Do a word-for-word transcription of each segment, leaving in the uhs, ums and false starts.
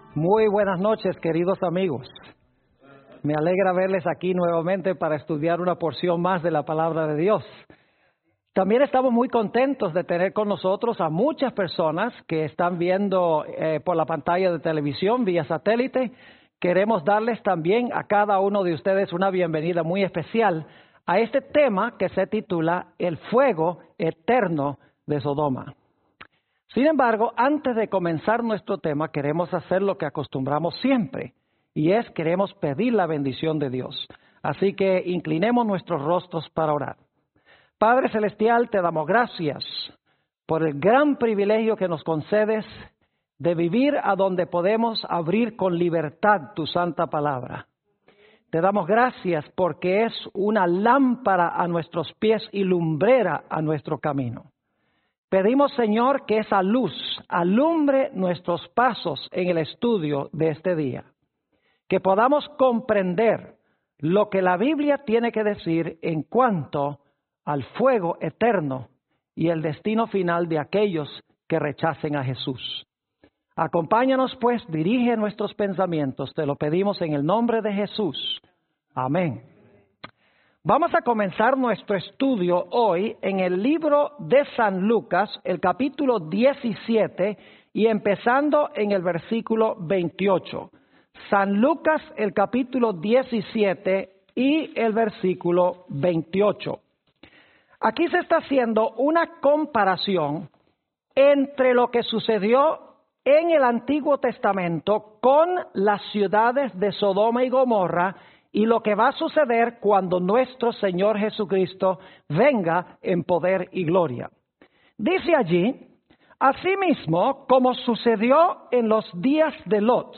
Muy buenas noches, queridos amigos. Me alegra verles aquí nuevamente para estudiar una porción más de la palabra de Dios. También estamos muy contentos de tener con nosotros a muchas personas que están viendo eh, por la pantalla de televisión vía satélite. Queremos darles también a cada uno de ustedes una bienvenida muy especial a este tema que se titula El fuego eterno de Sodoma. Sin embargo, antes de comenzar nuestro tema, queremos hacer lo que acostumbramos siempre, y es queremos pedir la bendición de Dios. Así que inclinemos nuestros rostros para orar. Padre Celestial, te damos gracias por el gran privilegio que nos concedes de vivir a donde podemos abrir con libertad tu santa palabra. Te damos gracias porque es una lámpara a nuestros pies y lumbrera a nuestro camino. Pedimos, Señor, que esa luz alumbre nuestros pasos en el estudio de este día. Que podamos comprender lo que la Biblia tiene que decir en cuanto al fuego eterno y el destino final de aquellos que rechacen a Jesús. Acompáñanos, pues, dirige nuestros pensamientos. Te lo pedimos en el nombre de Jesús. Amén. Vamos a comenzar nuestro estudio hoy en el libro de San Lucas, el capítulo diecisiete, y empezando en el versículo veintiocho. San Lucas, el capítulo diecisiete y el versículo veintiocho. Aquí se está haciendo una comparación entre lo que sucedió en el Antiguo Testamento con las ciudades de Sodoma y Gomorra y lo que va a suceder cuando nuestro Señor Jesucristo venga en poder y gloria. Dice allí, asimismo, como sucedió en los días de Lot,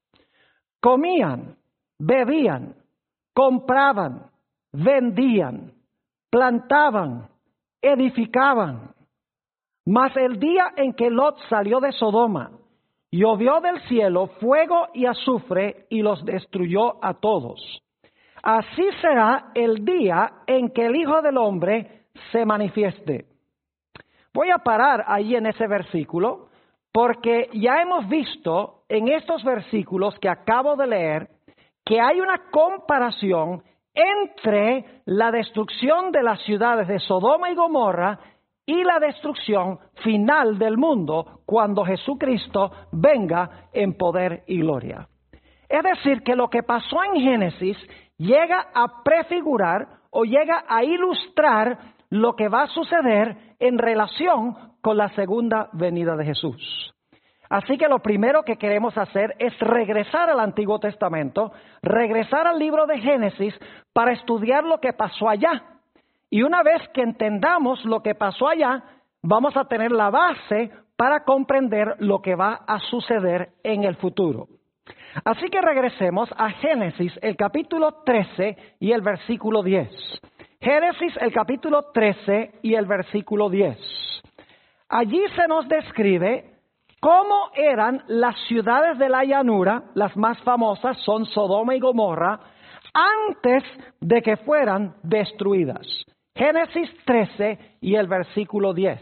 comían, bebían, compraban, vendían, plantaban, edificaban. Mas el día en que Lot salió de Sodoma, llovió del cielo fuego y azufre y los destruyó a todos. Así será el día en que el Hijo del Hombre se manifieste. Voy a parar ahí en ese versículo porque ya hemos visto en estos versículos que acabo de leer que hay una comparación entre la destrucción de las ciudades de Sodoma y Gomorra y la destrucción final del mundo cuando Jesucristo venga en poder y gloria. Es decir, que lo que pasó en Génesis llega a prefigurar o llega a ilustrar lo que va a suceder en relación con la segunda venida de Jesús. Así que lo primero que queremos hacer es regresar al Antiguo Testamento, regresar al libro de Génesis para estudiar lo que pasó allá. Y una vez que entendamos lo que pasó allá, vamos a tener la base para comprender lo que va a suceder en el futuro. Así que regresemos a Génesis, el capítulo trece y el versículo diez. Génesis, el capítulo trece y el versículo diez. Allí se nos describe cómo eran las ciudades de la llanura, las más famosas son Sodoma y Gomorra, antes de que fueran destruidas. Génesis trece y el versículo diez.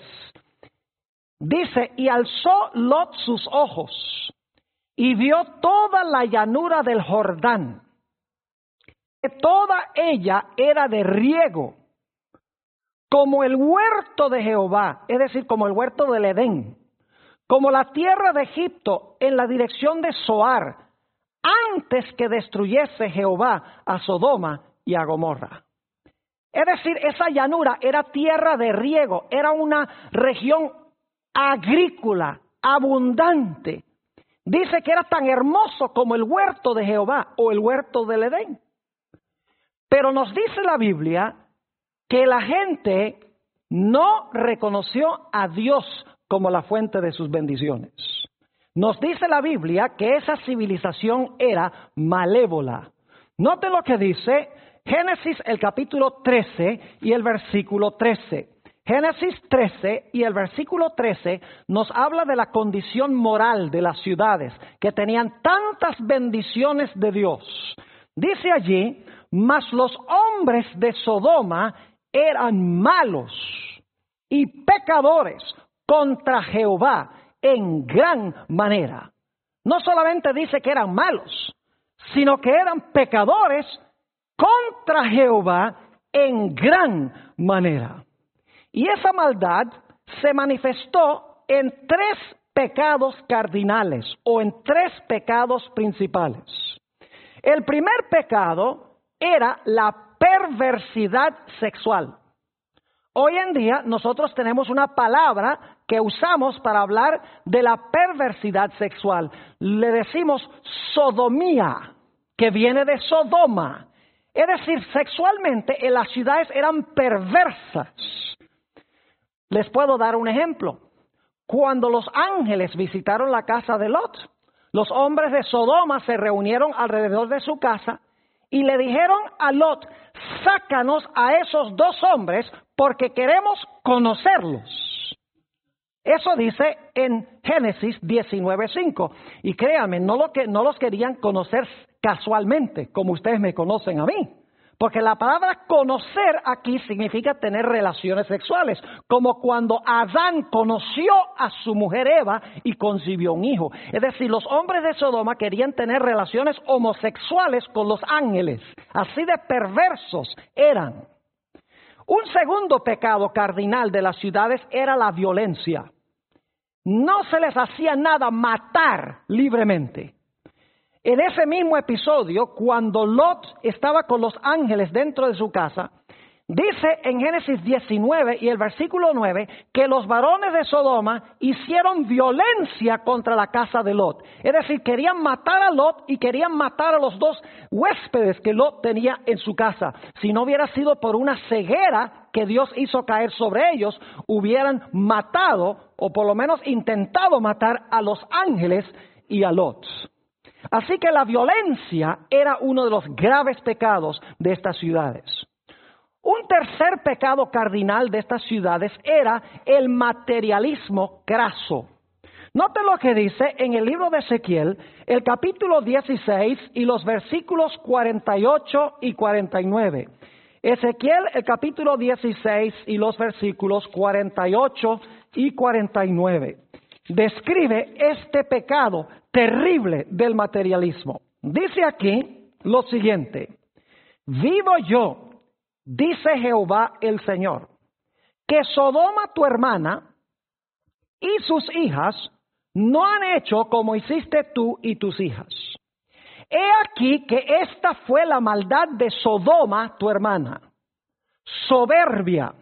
Dice, y alzó Lot sus ojos y vio toda la llanura del Jordán, que toda ella era de riego, como el huerto de Jehová, es decir, como el huerto del Edén, como la tierra de Egipto en la dirección de Zoar, antes que destruyese Jehová a Sodoma y a Gomorra. Es decir, esa llanura era tierra de riego, era una región agrícola, abundante. Dice que era tan hermoso como el huerto de Jehová o el huerto del Edén. Pero nos dice la Biblia que la gente no reconoció a Dios como la fuente de sus bendiciones. Nos dice la Biblia que esa civilización era malévola. Note lo que dice Génesis el capítulo trece y el versículo trece. Génesis trece y el versículo trece nos habla de la condición moral de las ciudades que tenían tantas bendiciones de Dios. Dice allí, mas los hombres de Sodoma eran malos y pecadores contra Jehová en gran manera. no solamente dice que eran malos, sino que eran pecadores contra Jehová en gran manera. Y esa maldad se manifestó en tres pecados cardinales o en tres pecados principales. El primer pecado era la perversidad sexual. Hoy en día nosotros tenemos una palabra que usamos para hablar de la perversidad sexual. Le decimos sodomía, que viene de Sodoma. Es decir, sexualmente en las ciudades eran perversas. Les puedo dar un ejemplo. Cuando los ángeles visitaron la casa de Lot, los hombres de Sodoma se reunieron alrededor de su casa y le dijeron a Lot, sácanos a esos dos hombres porque queremos conocerlos. Eso dice en Génesis diecinueve cinco. Y créanme, no, lo que, no los querían conocer casualmente, como ustedes me conocen a mí. Porque la palabra conocer aquí significa tener relaciones sexuales, como cuando Adán conoció a su mujer Eva y concibió un hijo. Es decir, los hombres de Sodoma querían tener relaciones homosexuales con los ángeles. Así de perversos eran. Un segundo pecado cardinal de las ciudades era la violencia. No se les hacía nada matar libremente. En ese mismo episodio, cuando Lot estaba con los ángeles dentro de su casa, dice en Génesis diecinueve y el versículo nueve que los varones de Sodoma hicieron violencia contra la casa de Lot. Es decir, querían matar a Lot y querían matar a los dos huéspedes que Lot tenía en su casa. Si no hubiera sido por una ceguera que Dios hizo caer sobre ellos, hubieran matado o por lo menos intentado matar a los ángeles y a Lot. Así que la violencia era uno de los graves pecados de estas ciudades. Un tercer pecado cardinal de estas ciudades era el materialismo craso. Noten lo que dice en el libro de Ezequiel, el capítulo dieciséis y los versículos cuarenta y ocho y cuarenta y nueve. Ezequiel, el capítulo dieciséis y los versículos cuarenta y ocho y cuarenta y nueve. Describe este pecado terrible del materialismo. Dice aquí lo siguiente: vivo yo, dice Jehová el Señor, que Sodoma tu hermana y sus hijas no han hecho como hiciste tú y tus hijas. He aquí que esta fue la maldad de Sodoma tu hermana: soberbia,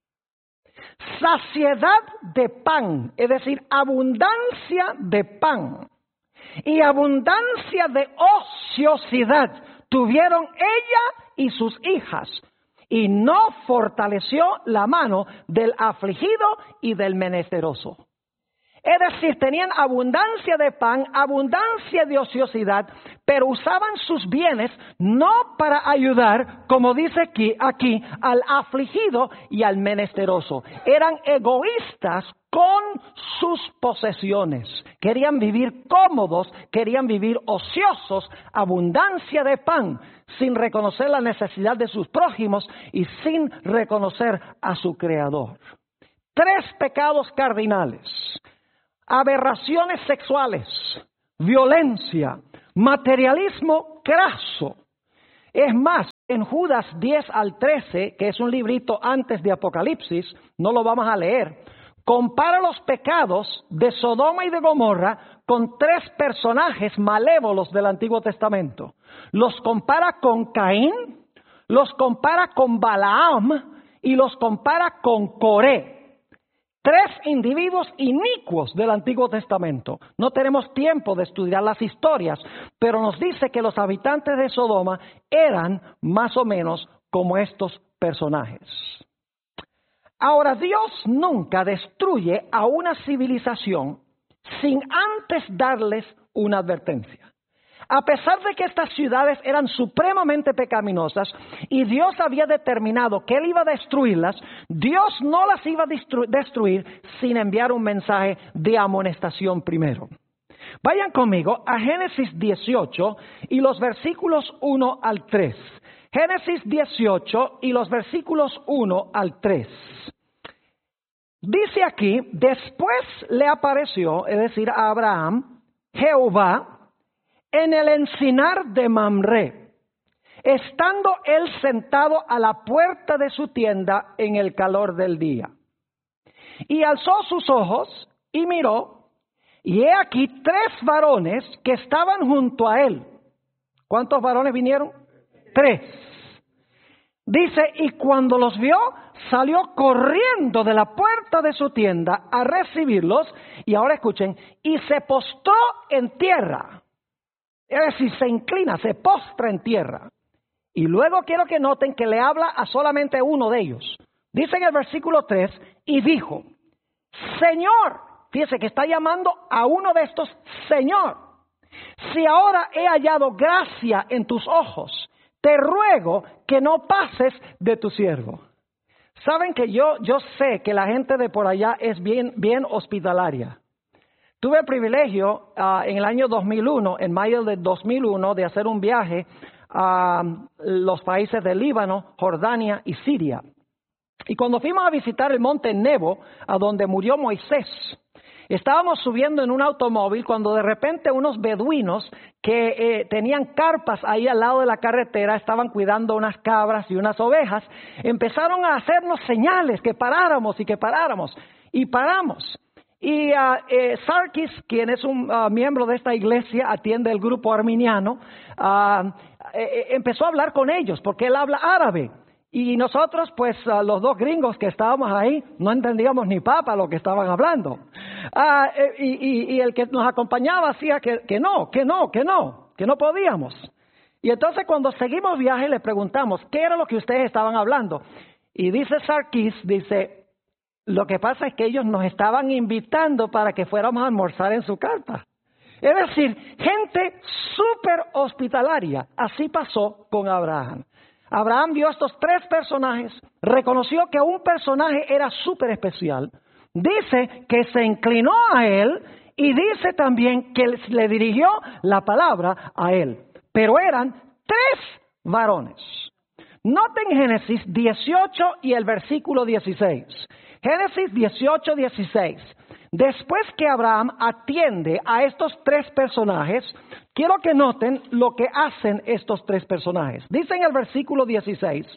saciedad de pan, es decir, abundancia de pan y abundancia de ociosidad tuvieron ella y sus hijas, y no fortaleció la mano del afligido y del menesteroso. Es decir, tenían abundancia de pan, abundancia de ociosidad, pero usaban sus bienes no para ayudar, como dice aquí, aquí, al afligido y al menesteroso. Eran egoístas con sus posesiones. Querían vivir cómodos, querían vivir ociosos, abundancia de pan, sin reconocer la necesidad de sus prójimos y sin reconocer a su Creador. Tres pecados cardinales: aberraciones sexuales, violencia, materialismo craso. Es más, en Judas diez al trece, que es un librito antes de Apocalipsis, no lo vamos a leer, compara los pecados de Sodoma y de Gomorra con tres personajes malévolos del Antiguo Testamento. Los compara con Caín, los compara con Balaam y los compara con Coré. Tres individuos inicuos del Antiguo Testamento. No tenemos tiempo de estudiar las historias, pero nos dice que los habitantes de Sodoma eran más o menos como estos personajes. Ahora, Dios nunca destruye a una civilización sin antes darles una advertencia. A pesar de que estas ciudades eran supremamente pecaminosas y Dios había determinado que Él iba a destruirlas, Dios no las iba a destru- destruir sin enviar un mensaje de amonestación primero. Vayan conmigo a Génesis dieciocho y los versículos uno al tres. Génesis dieciocho y los versículos uno al tres. Dice aquí: después le apareció, es decir, a Abraham, Jehová en el encinar de Mamre, estando él sentado a la puerta de su tienda en el calor del día. Y alzó sus ojos y miró, y he aquí tres varones que estaban junto a él. ¿Cuántos varones vinieron? Tres. Dice, y cuando los vio, salió corriendo de la puerta de su tienda a recibirlos, y ahora escuchen, y se postró en tierra. Es decir, se inclina, se postra en tierra. Y luego quiero que noten que le habla a solamente uno de ellos. Dice en el versículo tres, y dijo, Señor, fíjese que está llamando a uno de estos Señor, si ahora he hallado gracia en tus ojos, te ruego que no pases de tu siervo. Saben que yo, yo sé que la gente de por allá es bien, bien hospitalaria. Tuve el privilegio uh, en el año dos mil uno, en mayo de dos mil uno, de hacer un viaje a los países de Líbano, Jordania y Siria. Y cuando fuimos a visitar el monte Nebo, a donde murió Moisés, estábamos subiendo en un automóvil cuando de repente unos beduinos que eh, tenían carpas ahí al lado de la carretera, estaban cuidando unas cabras y unas ovejas, empezaron a hacernos señales que paráramos y que paráramos. Y paramos. Y uh, eh, Sarkis, quien es un uh, miembro de esta iglesia, atiende el grupo arminiano, uh, eh, empezó a hablar con ellos porque él habla árabe. Y nosotros, pues, uh, los dos gringos que estábamos ahí, no entendíamos ni papa lo que estaban hablando. Uh, y, y, y el que nos acompañaba hacía que, que no, que no, que no, que no podíamos. Y entonces cuando seguimos viaje le preguntamos, ¿qué era lo que ustedes estaban hablando? Y dice Sarkis, dice, lo que pasa es que ellos nos estaban invitando para que fuéramos a almorzar en su carpa. Es decir, gente súper hospitalaria. Así pasó con Abraham. Abraham vio a estos tres personajes, reconoció que un personaje era súper especial, dice que se inclinó a él y dice también que le dirigió la palabra a él. Pero eran tres varones. Noten Génesis dieciocho y el versículo dieciséis. Génesis dieciocho, dieciséis. Después que Abraham atiende a estos tres personajes, quiero que noten lo que hacen estos tres personajes. Dice en el versículo dieciséis,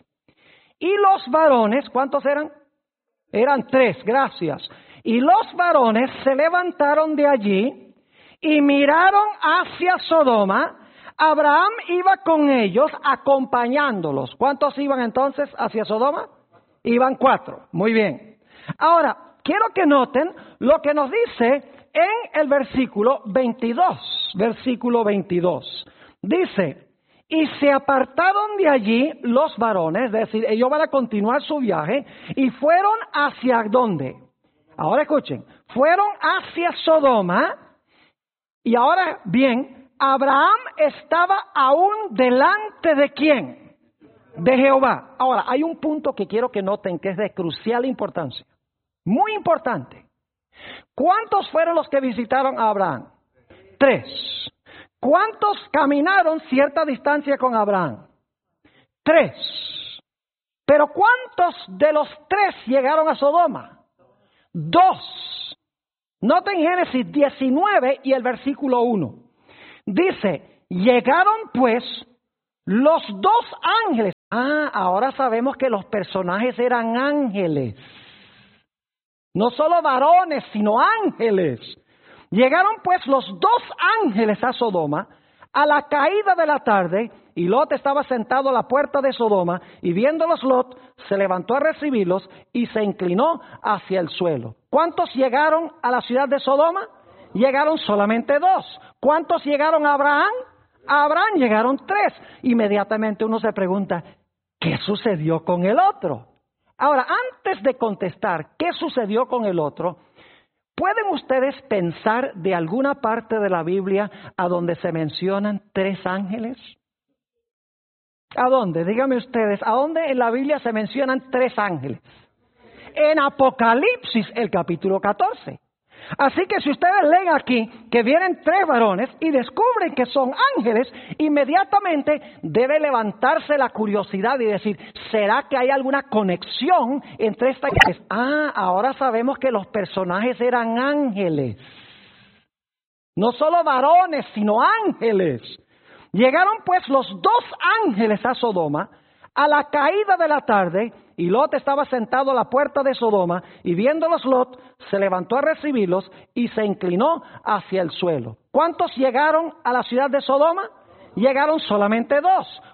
y los varones, ¿cuántos eran? Eran tres, gracias. Y los varones se levantaron de allí y miraron hacia Sodoma. Abraham iba con ellos acompañándolos. ¿Cuántos iban entonces hacia Sodoma? Iban cuatro, muy bien. Ahora, quiero que noten lo que nos dice en el versículo veintidós. Versículo veintidós. Dice, y se apartaron de allí los varones, es decir, ellos van a continuar su viaje, y fueron hacia ¿dónde? Ahora escuchen, fueron hacia Sodoma, y ahora bien, Abraham estaba aún delante de ¿quién? De Jehová. Ahora, hay un punto que quiero que noten que es de crucial importancia. Muy importante. ¿Cuántos fueron los que visitaron a Abraham? Tres. ¿Cuántos caminaron cierta distancia con Abraham? Tres. Pero ¿cuántos de los tres llegaron a Sodoma? Dos. Noten Génesis diecinueve y el versículo uno. Dice, llegaron pues los dos ángeles. Ah, ahora sabemos que los personajes eran ángeles. No solo varones, sino ángeles. Llegaron pues los dos ángeles a Sodoma a la caída de la tarde, y Lot estaba sentado a la puerta de Sodoma, y viéndolos Lot, se levantó a recibirlos y se inclinó hacia el suelo. ¿Cuántos llegaron a la ciudad de Sodoma? Llegaron solamente dos. ¿Cuántos llegaron a Abraham? A Abraham llegaron tres. Inmediatamente uno se pregunta, ¿qué sucedió con el otro? Ahora, antes de contestar qué sucedió con el otro, ¿pueden ustedes pensar de alguna parte de la Biblia a donde se mencionan tres ángeles? ¿A dónde? Díganme ustedes, ¿a dónde en la Biblia se mencionan tres ángeles? En Apocalipsis, el capítulo catorce. Así que si ustedes leen aquí que vienen tres varones y descubren que son ángeles, inmediatamente debe levantarse la curiosidad y decir, ¿será que hay alguna conexión entre estas? Ah, ahora sabemos que los personajes eran ángeles. no solo varones, sino ángeles. Llegaron pues los dos ángeles a Sodoma a la caída de la tarde, y Lot estaba sentado a la puerta de Sodoma, y viéndolos Lot, se levantó a recibirlos y se inclinó hacia el suelo. ¿Cuántos llegaron a la ciudad de Sodoma? Llegaron solamente dos.